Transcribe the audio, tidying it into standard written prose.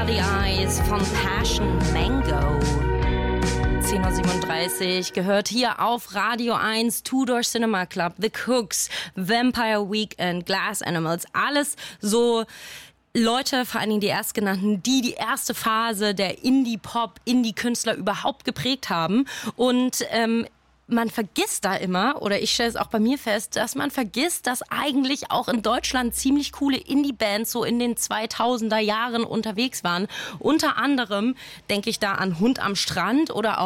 Are the Eyes von Passion Mango. 10:37 Uhr gehört hier auf Radio 1, Two Door Cinema Club, The Cooks, Vampire Weekend, Glass Animals, alles so Leute, vor allen Dingen die Erstgenannten, die erste Phase der Indie-Pop, Indie-Künstler überhaupt geprägt haben. Und man vergisst da immer, oder ich stelle es auch bei mir fest, dass man vergisst, dass eigentlich auch in Deutschland ziemlich coole Indie-Bands so in den 2000er Jahren unterwegs waren. Unter anderem denke ich da an Hund am Strand oder auch